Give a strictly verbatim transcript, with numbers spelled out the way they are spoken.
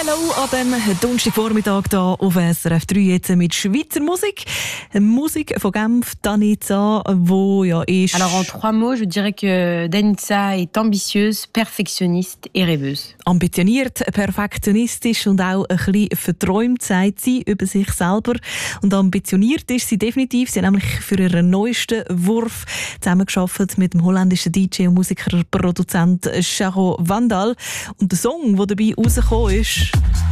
Hallo an diesem Donnerstagvormittag hier auf S R F drei jetzt mit Schweizer Musik. Musik von Genf, Danica, wo ja ist... Alors en trois mots, je dirais que Danica est ambitieuse, perfectionniste et rêveuse. Ambitioniert, perfektionistisch und auch ein bisschen verträumt, sagt sie über sich selber. Und ambitioniert ist sie definitiv. Sie hat nämlich für ihren neuesten Wurf zusammengearbeitet mit dem holländischen D J und Musiker, Produzent Charo Vandal. Und der Song, der dabei rausgekommen ist,